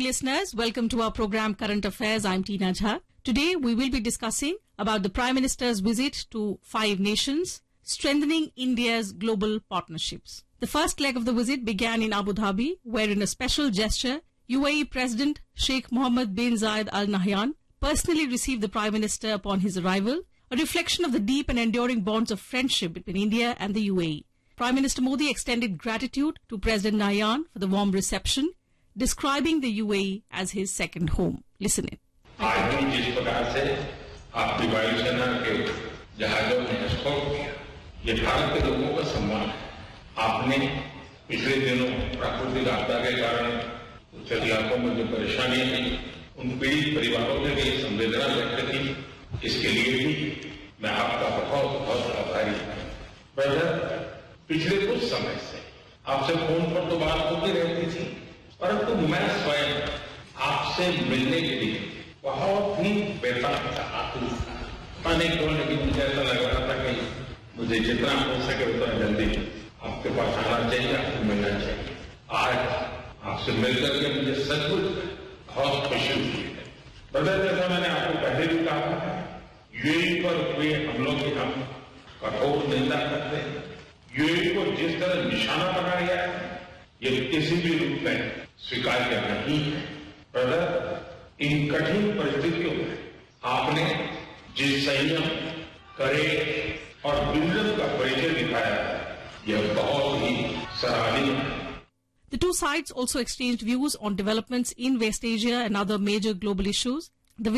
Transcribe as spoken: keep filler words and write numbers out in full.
listeners. Welcome to our program Current Affairs. I'm Tina Jha. Today we will be discussing about the Prime Minister's visit to five nations, strengthening India's global partnerships. The first leg of the visit began in Abu Dhabi, where in a special gesture, U A E President Sheikh Mohammed bin Zayed Al Nahyan personally received the Prime Minister upon his arrival, a reflection of the deep and enduring bonds of friendship between India and the U A E. Prime Minister Modi extended gratitude to President Nahyan for the warm reception, describing the U A E as his second home. Listen in. आज भी जिस प्रकार से आपकी वायुसेना के जहाजों ने एस्कॉर्ट किया, ये भारत के लोगों का सम्मान है। आपने पिछले दिनों प्राकृतिक आपदा के कारण कुछ इलाकों में जो परेशानियां हुई, उन पीड़ित परिवारों ने भी संवेदना व्यक्त की। इसके लिए भी मैं आपका बहुत बहुत आभारी हूँ। ब्रदर, पिछले कुछ समय से आपसे फोन पर तो बात होती रहती थी, परंतु मैं स्वयं आपसे मिलने के लिए बहुत ही बेताब था, आतुर था। पाने क्यों, लेकिन मुझे ऐसा लग रहा था कि मुझे जितना हो सके उतना जल्दी आपके पास आना चाहिए, आपको मिलना चाहिए। आज आपसे मिलकर के मुझे सचमुच बहुत खुशी हुई है। ब्रदर, जैसा मैंने आपको पहले भी कहा है, यूएई पर हुए हमलों की हम कठोर निंदा करते हैं। यूएई को जिस तरह निशाना बनाया गया है, ये किसी भी रूप में स्वीकार्य नहीं है। ब्रदर, इन कठिन परिस्थितियों में आपने जिस संयम, करेज और विजन का परिचय दिखाया है, यह बहुत ही सराहनीय है। The two sides also exchanged views on developments in West Asia and other major global issues.